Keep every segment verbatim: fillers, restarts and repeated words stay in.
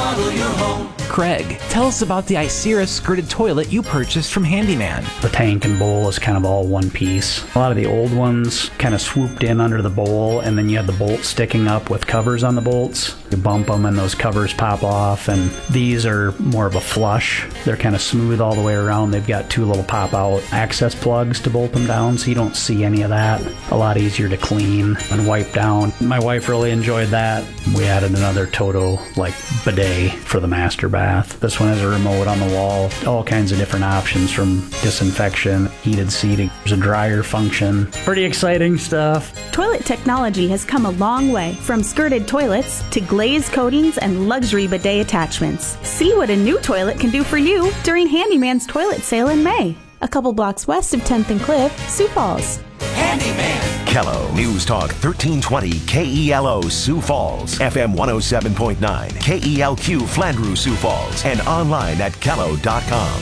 remodel your home. Craig, tell us about the Icera skirted toilet you purchased from Handyman. The tank and bowl is kind of all one piece. A lot of the old ones kind of swooped in under the bowl, and then you had the bolts sticking up with covers on the bolts. You bump them and those covers pop off, and these are more of a flush. They're kind of smooth all the way around. They've got two little pop-out access plugs to bolt them down, so you don't see any of that. A lot easier to clean and wipe down. My wife really enjoyed that. We added another Toto like bidet for the master bath. This one has a remote on the wall, all kinds of different options from disinfection, heated seating, there's a dryer function. Pretty exciting stuff. Toilet technology has come a long way, from skirted toilets to glazed coatings and luxury bidet attachments. See what a new toilet can do for you during Handyman's toilet sale in May. A couple blocks west of tenth and Cliff, Sioux Falls. Handyman. Kello News Talk thirteen twenty K E L O Sioux Falls, F M one oh seven point nine, K E L Q Flandreau Sioux Falls, and online at kello dot com.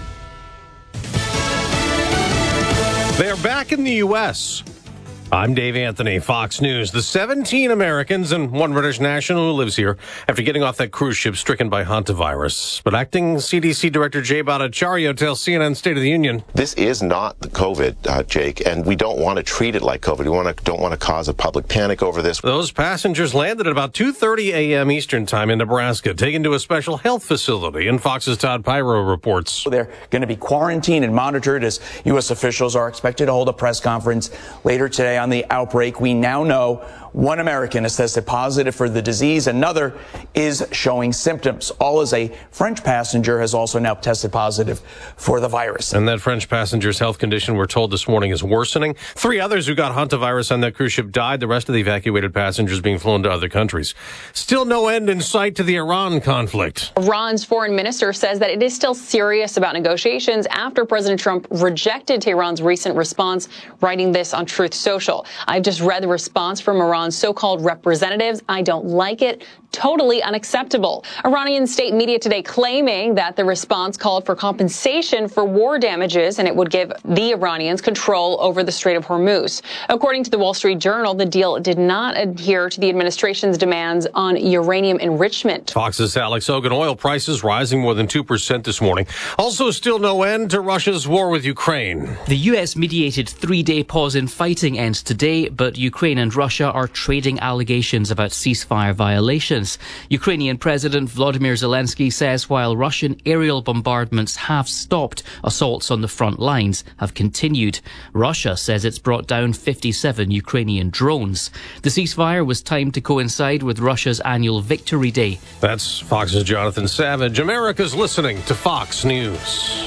They're back in the U S I'm Dave Anthony, Fox News. The seventeen Americans and one British national who lives here after getting off that cruise ship stricken by hantavirus. But acting C D C Director Jay Bhattacharya tells C N N State of the Union. This is not the COVID, uh, Jake, and we don't want to treat it like COVID. We want to, don't want to cause a public panic over this. Those passengers landed at about two thirty a.m. Eastern Time in Nebraska, taken to a special health facility, and Fox's Todd Pyro reports. They're going to be quarantined and monitored as U S officials are expected to hold a press conference later today on the outbreak. We now know one American has tested positive for the disease. Another is showing symptoms. All as a French passenger has also now tested positive for the virus. And that French passenger's health condition, we're told this morning, is worsening. Three others who got hantavirus on that cruise ship died. The rest of the evacuated passengers being flown to other countries. Still no end in sight to the Iran conflict. Iran's foreign minister says that it is still serious about negotiations after President Trump rejected Tehran's recent response, writing this on Truth Social. I've just read the response from Iran's so-called representatives. I don't like it. Totally unacceptable. Iranian state media today claiming that the response called for compensation for war damages and it would give the Iranians control over the Strait of Hormuz. According to the Wall Street Journal, the deal did not adhere to the administration's demands on uranium enrichment. Fox's Alex Hogan. Oil prices rising more than two percent this morning. Also still no end to Russia's war with Ukraine. The U S mediated three-day pause in fighting ends today, but Ukraine and Russia are trading allegations about ceasefire violations. Ukrainian President Volodymyr Zelensky says while Russian aerial bombardments have stopped, assaults on the front lines have continued. Russia says it's brought down fifty-seven Ukrainian drones. The ceasefire was timed to coincide with Russia's annual Victory Day. That's Fox's Jonathan Savage. America's listening to Fox News.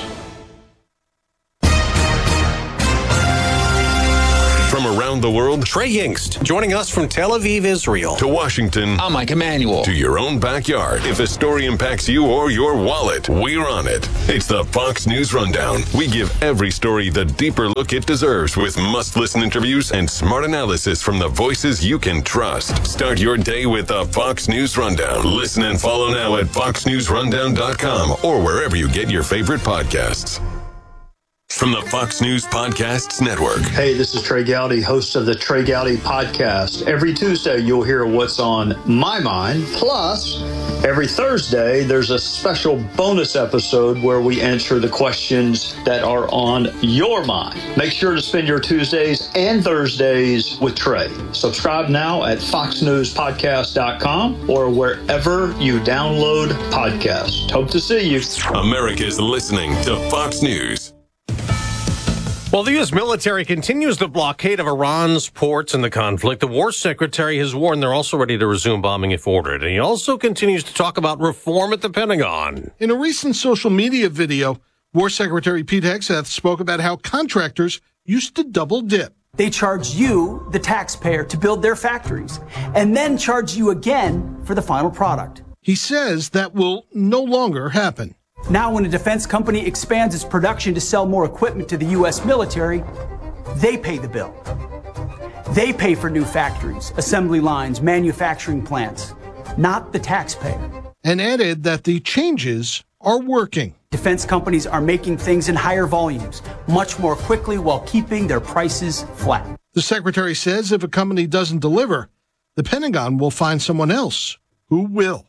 From around the world, Trey Yingst joining us from Tel Aviv, Israel. To Washington. I'm Mike Emanuel. To your own backyard. If a story impacts you or your wallet, we're on it. It's the Fox News Rundown. We give every story the deeper look it deserves with must-listen interviews and smart analysis from the voices you can trust. Start your day with the Fox News Rundown. Listen and follow now at fox news rundown dot com or wherever you get your favorite podcasts. From the Fox News Podcasts Network. Hey, this is Trey Gowdy, host of the Trey Gowdy Podcast. Every Tuesday, you'll hear what's on my mind. Plus, every Thursday, there's a special bonus episode where we answer the questions that are on your mind. Make sure to spend your Tuesdays and Thursdays with Trey. Subscribe now at fox news podcast dot com or wherever you download podcasts. Hope to see you. America's listening to Fox News. While the U S military continues the blockade of Iran's ports in the conflict, the War Secretary has warned they're also ready to resume bombing if ordered. And he also continues to talk about reform at the Pentagon. In a recent social media video, War Secretary Pete Hegseth spoke about how contractors used to double dip. They charge you, the taxpayer, to build their factories, and then charge you again for the final product. He says that will no longer happen. Now, when a defense company expands its production to sell more equipment to the U S military, they pay the bill. They pay for new factories, assembly lines, manufacturing plants, not the taxpayer. And added that the changes are working. Defense companies are making things in higher volumes, much more quickly while keeping their prices flat. The secretary says if a company doesn't deliver, the Pentagon will find someone else who will.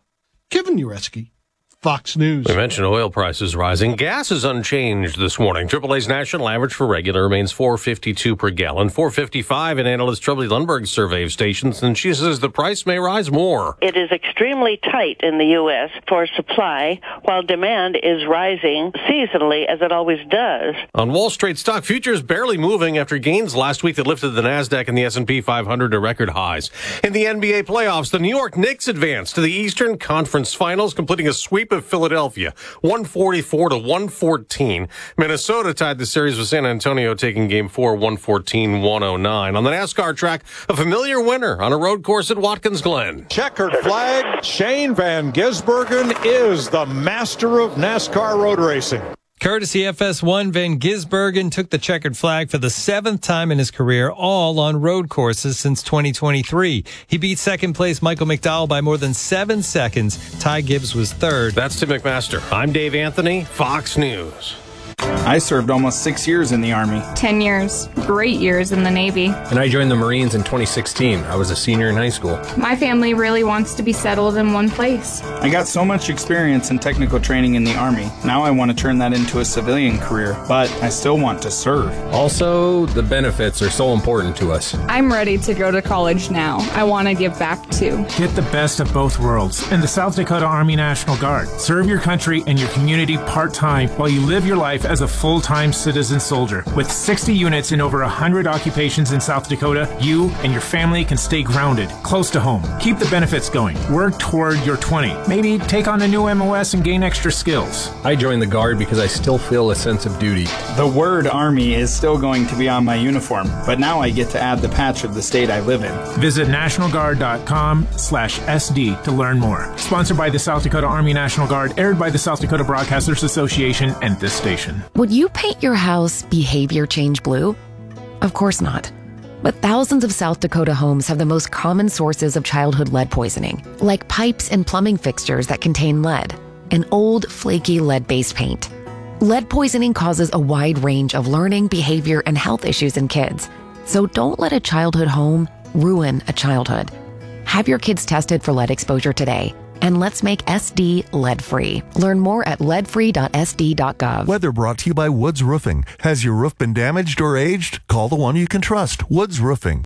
Kevin Ureski, Fox News. We mentioned oil prices rising. Gas is unchanged this morning. triple A's national average for regular remains four fifty-two per gallon, four fifty-five in analyst Trevely Lundberg's survey of stations, and she says the price may rise more. It is extremely tight in the U S for supply, while demand is rising seasonally, as it always does. On Wall Street, stock futures barely moving after gains last week that lifted the NASDAQ and the S and P five hundred to record highs. In the N B A playoffs, the New York Knicks advanced to the Eastern Conference Finals, completing a sweep of Philadelphia, one forty-four to one fourteen. Minnesota tied the series with San Antonio, taking game four, one fourteen, one oh nine. On the NASCAR track, a familiar winner on a road course at Watkins Glen. Checkered flag. Shane Van Gisbergen is the master of NASCAR road racing. Courtesy F S one, Van Gisbergen took the checkered flag for the seventh time in his career, all on road courses since twenty twenty-three. He beat second place Michael McDowell by more than seven seconds. Ty Gibbs was third. That's Tim McMaster. I'm Dave Anthony, Fox News. I served almost six years in the Army. Ten years. Great years in the Navy. And I joined the Marines in twenty sixteen. I was a senior in high school. My family really wants to be settled in one place. I got so much experience and technical training in the Army. Now I want to turn that into a civilian career, but I still want to serve. Also, the benefits are so important to us. I'm ready to go to college now. I want to give back too. Get the best of both worlds in the South Dakota Army National Guard. Serve your country and your community part-time while you live your life as a full-time citizen soldier. With sixty units in over one hundred occupations in South Dakota, you and your family can stay grounded, close to home. Keep the benefits going. Work toward your twenty. Maybe take on a new M O S and gain extra skills. I joined the Guard because I still feel a sense of duty. The word Army is still going to be on my uniform, but now I get to add the patch of the state I live in. Visit national guard dot com slash S D to learn more. Sponsored by the South Dakota Army National Guard, aired by the South Dakota Broadcasters Association and this station. Would you paint your house behavior change blue? Of course not. But thousands of South Dakota homes have the most common sources of childhood lead poisoning, like pipes and plumbing fixtures that contain lead, and old, flaky lead-based paint. Lead poisoning causes a wide range of learning, behavior, and health issues in kids. So don't let a childhood home ruin a childhood. Have your kids tested for lead exposure today. And let's make S D lead-free. Learn more at lead free dot S D dot gov. Weather brought to you by Woods Roofing. Has your roof been damaged or aged? Call the one you can trust, Woods Roofing.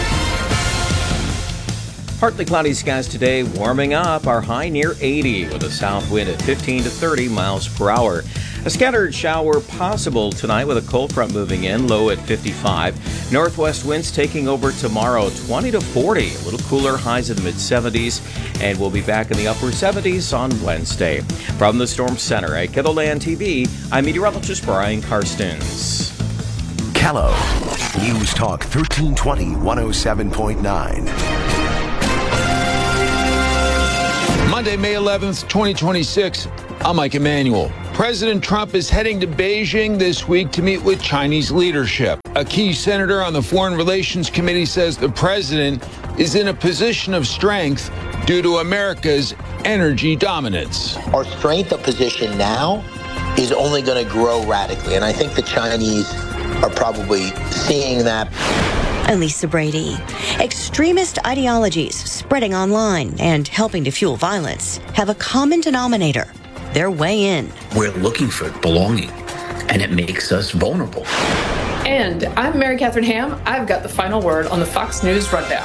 Partly cloudy skies today, warming up. Our high near eighty with a south wind at fifteen to thirty miles per hour. A scattered shower possible tonight with a cold front moving in, low at fifty-five. Northwest winds taking over tomorrow, twenty to forty. A little cooler, highs in the mid seventies. And we'll be back in the upper seventies on Wednesday. From the Storm Center at KELOLAND T V, I'm meteorologist Brian Karstens. Kello News Talk thirteen twenty, one oh seven point nine. Monday, May eleventh, twenty twenty-six. I'm Mike Emanuel. President Trump is heading to Beijing this week to meet with Chinese leadership. A key senator on the Foreign Relations Committee says the president is in a position of strength due to America's energy dominance. Our strength of position now is only going to grow radically, and I think the Chinese are probably seeing that. I'm Lisa Brady. Extremist ideologies spreading online and helping to fuel violence have a common denominator: their way in. We're looking for belonging, and it makes us vulnerable. And I'm Mary Catherine Ham. I've got the final word on the Fox News Rundown.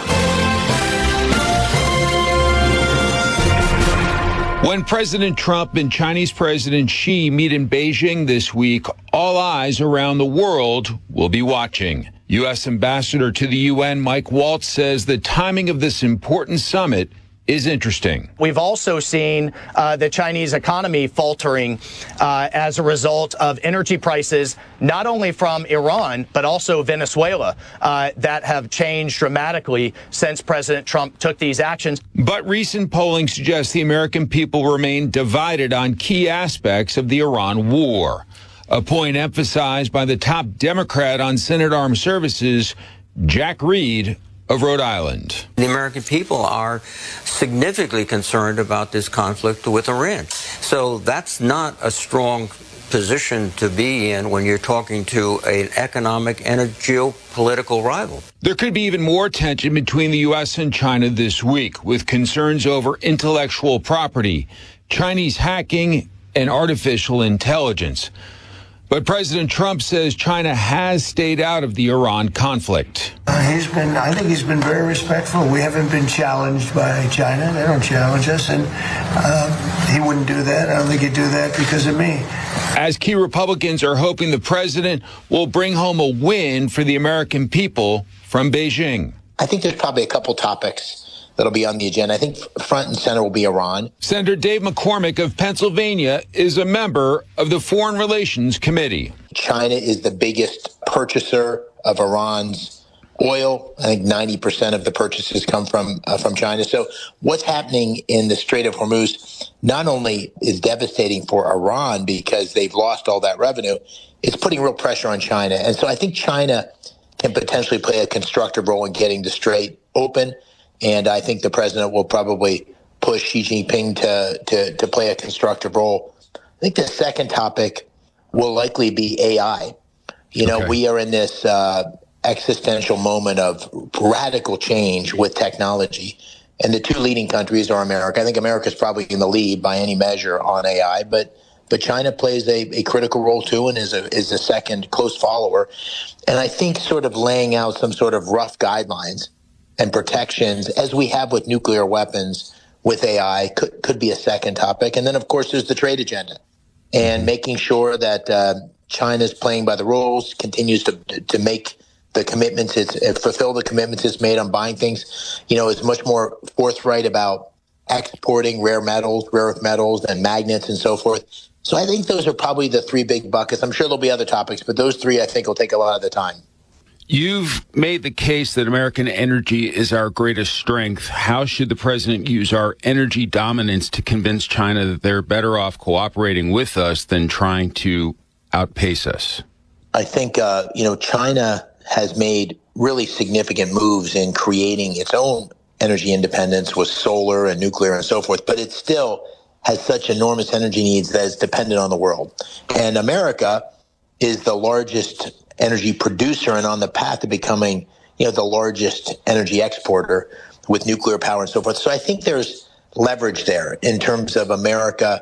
When President Trump and Chinese President Xi meet in Beijing this week, all eyes around the world will be watching. U S Ambassador to the U N Mike Waltz says the timing of this important summit is interesting. We've also seen uh, the Chinese economy faltering uh, as a result of energy prices, not only from Iran, but also Venezuela, uh, that have changed dramatically since President Trump took these actions. But recent polling suggests the American people remain divided on key aspects of the Iran war, a point emphasized by the top Democrat on Senate Armed Services, Jack Reed of Rhode Island. The American people are significantly concerned about this conflict with Iran. So that's not a strong position to be in when you're talking to an economic and a geopolitical rival. There could be even more tension between the U S and China this week, with concerns over intellectual property, Chinese hacking, and artificial intelligence. But President Trump says China has stayed out of the Iran conflict. Uh, he's been, I think he's been very respectful. We haven't been challenged by China. They don't challenge us. And uh, he wouldn't do that. I don't think he'd do that because of me. As key Republicans are hoping the president will bring home a win for the American people from Beijing. I think there's probably a couple topics that'll be on the agenda. I think front and center will be Iran. Senator Dave McCormick of Pennsylvania is a member of the Foreign Relations Committee. China is the biggest purchaser of Iran's oil. I think ninety percent of the purchases come from uh, from China. So what's happening in the Strait of Hormuz not only is devastating for Iran because they've lost all that revenue, it's putting real pressure on China. And so I think China can potentially play a constructive role in getting the Strait open. And I think the president will probably push Xi Jinping to, to, to play a constructive role. I think the second topic will likely be A I. You know, okay. We are in this uh, existential moment of radical change with technology. And the two leading countries are America. I think America is probably in the lead by any measure on A I, but but China plays a, a critical role too and is a is a second close follower. And I think sort of laying out some sort of rough guidelines and protections, as we have with nuclear weapons, with A I, could, could be a second topic. And then, of course, there's the trade agenda and making sure that uh, China's playing by the rules, continues to to make the commitments, it's, uh, fulfill the commitments it's made on buying things, you know, is much more forthright about exporting rare metals, rare earth metals, and magnets and so forth. So I think those are probably the three big buckets. I'm sure there'll be other topics, but those three, I think, will take a lot of the time. You've made the case that American energy is our greatest strength. How should the president use our energy dominance to convince China that they're better off cooperating with us than trying to outpace us? I think, uh, you know, China has made really significant moves in creating its own energy independence with solar and nuclear and so forth, but it still has such enormous energy needs that it's dependent on the world. And America is the largest energy producer and on the path to becoming, you know, the largest energy exporter with nuclear power and so forth. So I think there's leverage there in terms of America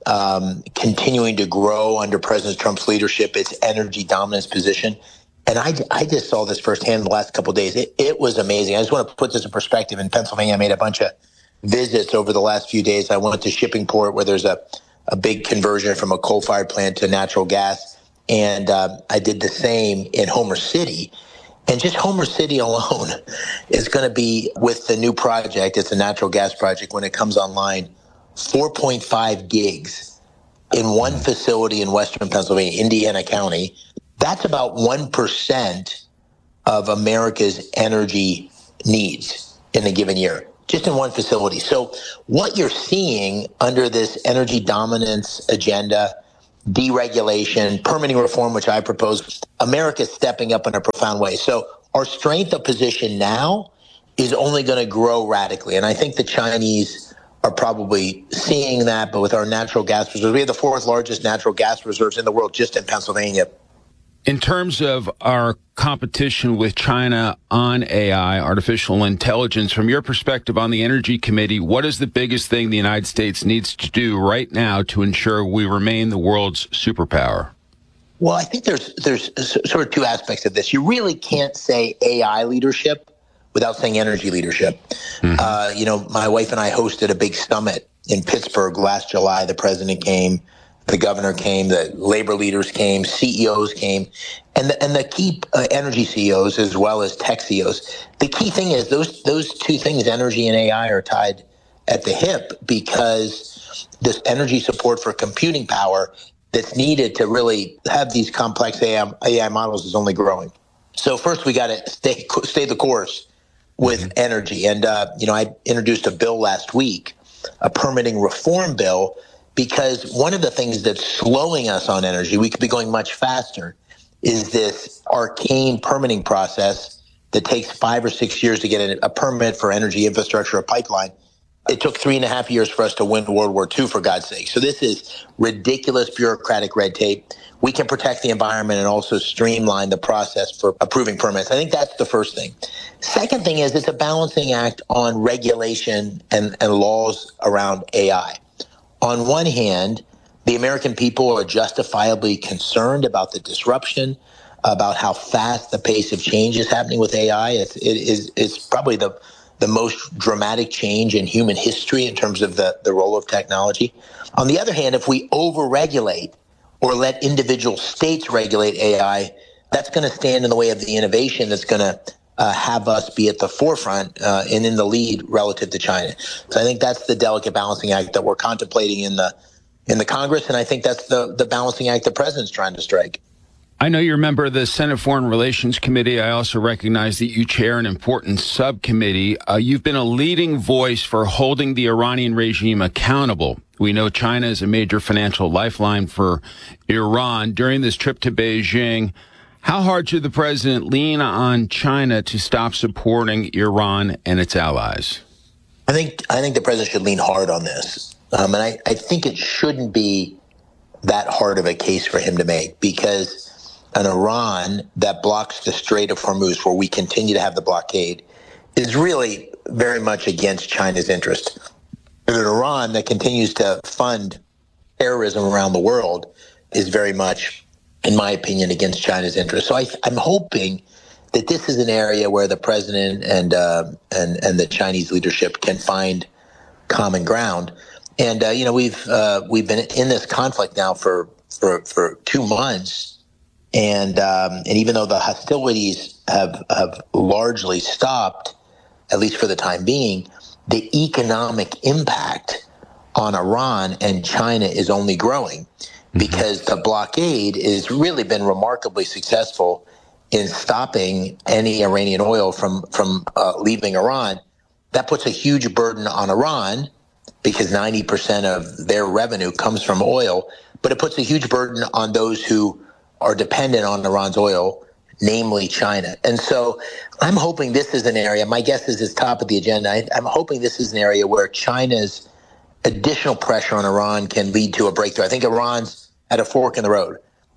um, continuing to grow under President Trump's leadership, its energy dominance position. And I, I just saw this firsthand in the last couple of days. It, it was amazing. I just want to put this in perspective. In Pennsylvania, I made a bunch of visits over the last few days. I went to Shippingport, where there's a, a big conversion from a coal-fired plant to natural gas. And uh, I did the same in Homer City. And just Homer City alone is going to be, with the new project, it's a natural gas project, when it comes online, four point five gigs in one facility in western Pennsylvania, Indiana County. That's about one percent of America's energy needs in a given year, just in one facility. So what you're seeing under this energy dominance agenda, deregulation, permitting reform, which I propose, America's stepping up in a profound way. So our strength of position now is only going to grow radically. And I think the Chinese are probably seeing that, but with our natural gas reserves, we have the fourth largest natural gas reserves in the world just in Pennsylvania. In terms of our competition with China on A I, artificial intelligence, from your perspective on the Energy Committee, what is the biggest thing the United States needs to do right now to ensure we remain the world's superpower? Well, I think there's there's sort of two aspects of this. You really can't say A I leadership without saying energy leadership. Mm-hmm. Uh, you know, my wife and I hosted a big summit in Pittsburgh last July. The president came. The governor came, the labor leaders came, C E Os came, and the, and the key uh, energy C E Os as well as tech C E Os. The key thing is those those two things, energy and A I, are tied at the hip because this energy support for computing power that's needed to really have these complex A I, A I models is only growing. So first we got to stay stay the course with mm-hmm. energy. And, uh, you know, I introduced a bill last week, a permitting reform bill, because one of the things that's slowing us on energy, we could be going much faster, is this arcane permitting process that takes five or six years to get a permit for energy infrastructure, a pipeline. It took three and a half years for us to win World War Two, for God's sake. So this is ridiculous bureaucratic red tape. We can protect the environment and also streamline the process for approving permits. I think that's the first thing. Second thing is it's a balancing act on regulation and, and laws around A I. On one hand, the American people are justifiably concerned about the disruption, about how fast the pace of change is happening with A I. It's, it is, it's probably the the most dramatic change in human history in terms of the, the role of technology. On the other hand, if we over-regulate or let individual states regulate A I, that's going to stand in the way of the innovation that's going to uh, have us be at the forefront uh, and in the lead relative to China. So I think that's the delicate balancing act that we're contemplating in the in the Congress, and I think that's the, the balancing act the president's trying to strike. I know you're a member of the Senate Foreign Relations Committee. I also recognize that you chair an important subcommittee. Uh, you've been a leading voice for holding the Iranian regime accountable. We know China is a major financial lifeline for Iran. During this trip to Beijing, how hard should the president lean on China to stop supporting Iran and its allies? I think I think the president should lean hard on this. Um, and I, I think it shouldn't be that hard of a case for him to make, because an Iran that blocks the Strait of Hormuz, where we continue to have the blockade, is really very much against China's interest. And an Iran that continues to fund terrorism around the world is very much, in my opinion, against China's interest. So I, I'm hoping that this is an area where the president and uh, and and the Chinese leadership can find common ground. And uh, you know, we've uh, we've been in this conflict now for for, for two months. And um, and even though the hostilities have have largely stopped, at least for the time being, the economic impact on Iran and China is only growing, because the blockade has really been remarkably successful in stopping any Iranian oil from from uh, leaving Iran. That puts a huge burden on Iran, because ninety percent of their revenue comes from oil, but it puts a huge burden on those who are dependent on Iran's oil, namely China. And so I'm hoping this is an area, my guess is it's top of the agenda. I, I'm hoping this is an area where China's additional pressure on Iran can lead to a breakthrough. I think Iran's at a fork in the road.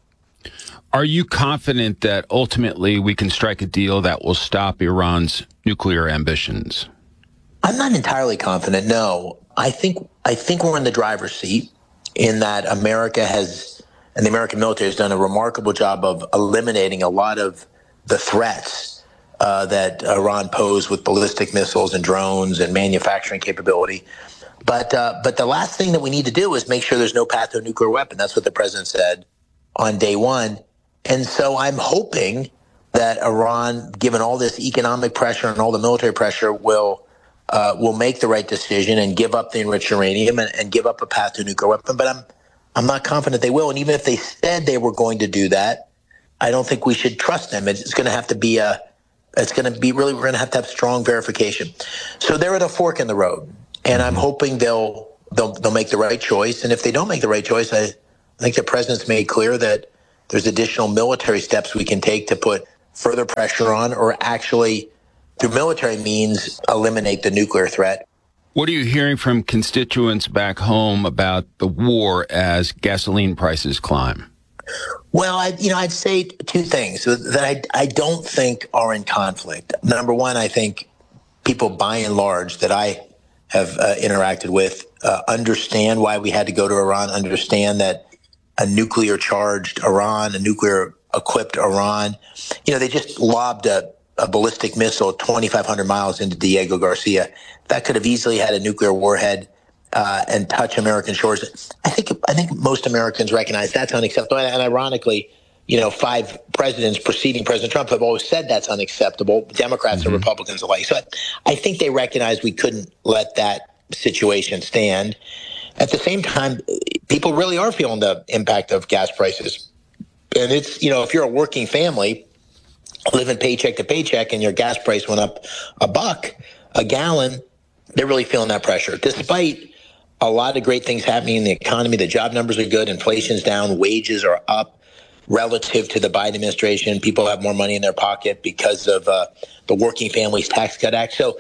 Are you confident that ultimately we can strike a deal that will stop Iran's nuclear ambitions? I'm not entirely confident, no. I think I think we're in the driver's seat, in that America has, and the American military has done a remarkable job of eliminating a lot of the threats uh, that Iran posed with ballistic missiles and drones and manufacturing capability. But uh, but the last thing that we need to do is make sure there's no path to a nuclear weapon. That's what the president said on day one. And so I'm hoping that Iran, given all this economic pressure and all the military pressure, will uh, will make the right decision and give up the enriched uranium and, and give up a path to a nuclear weapon. But I'm I'm not confident they will. And even if they said they were going to do that, I don't think we should trust them. It's, it's going to have to be a, it's going to be really, we're going to have to have strong verification. So they're at a fork in the road, and I'm hoping they'll, they'll, they'll make the right choice. And if they don't make the right choice, I, I think the president's made clear that there's additional military steps we can take to put further pressure on, or actually through military means eliminate the nuclear threat. What are you hearing from constituents back home about the war as gasoline prices climb? Well, I, you know, I'd say two things that I, I don't think are in conflict. Number one, I think people by and large that I have uh, interacted with uh, understand why we had to go to Iran, understand that a nuclear charged Iran, a nuclear equipped Iran, you know, they just lobbed a, a ballistic missile twenty-five hundred miles into Diego Garcia. That could have easily had a nuclear warhead uh, and touch American shores. I think I think most Americans recognize that's unacceptable. And ironically, you know, five presidents preceding President Trump have always said that's unacceptable, Democrats mm-hmm. and Republicans alike. So I, I think they recognize we couldn't let that situation stand. At the same time, people really are feeling the impact of gas prices. And it's, you know, if you're a working family living paycheck to paycheck and your gas price went up a buck a gallon, they're really feeling that pressure. Despite a lot of great things happening in the economy, the job numbers are good, inflation's down, wages are up relative to the Biden administration. People have more money in their pocket because of uh, the Working Families Tax Cut Act. So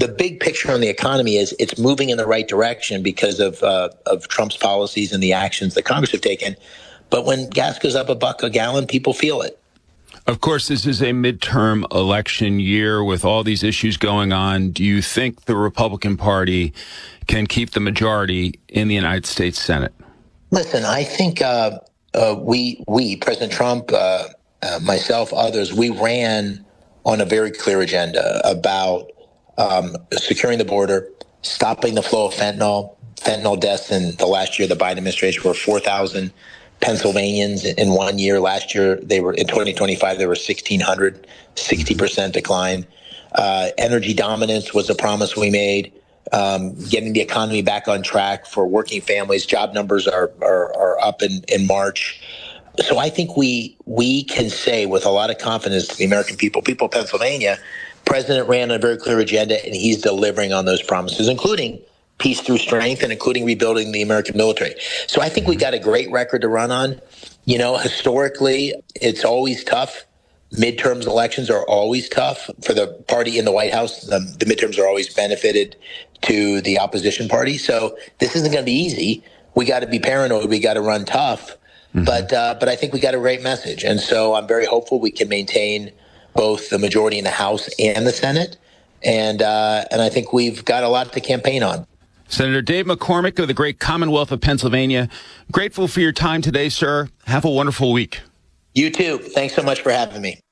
the big picture on the economy is it's moving in the right direction because of uh, of Trump's policies and the actions that Congress have taken. But when gas goes up a buck a gallon, people feel it. Of course, this is a midterm election year with all these issues going on. Do you think the Republican Party can keep the majority in the United States Senate? Listen, I think uh, uh, we, we, President Trump, uh, uh, myself, others, we ran on a very clear agenda about um, securing the border, stopping the flow of fentanyl. Fentanyl deaths in the last year of the Biden administration were four thousand Pennsylvanians in one year. Last year, they were in twenty twenty-five, there were sixteen hundred, sixty percent decline. Uh, energy dominance was a promise we made. Um, getting the economy back on track for working families. Job numbers are are, are up in, in March. So I think we we can say with a lot of confidence to the American people, people of Pennsylvania, President ran on a very clear agenda, and he's delivering on those promises, including peace through strength and including rebuilding the American military. So I think we got a great record to run on. You know, historically, it's always tough. Midterms elections are always tough for the party in the White House. The, the midterms are always benefited to the opposition party. So this isn't going to be easy. We got to be paranoid. We got to run tough. Mm-hmm. But uh, but I think we got a great message. And so I'm very hopeful we can maintain both the majority in the House and the Senate. And uh, and I think we've got a lot to campaign on. Senator Dave McCormick of the great Commonwealth of Pennsylvania, grateful for your time today, sir. Have a wonderful week. You too. Thanks so much for having me.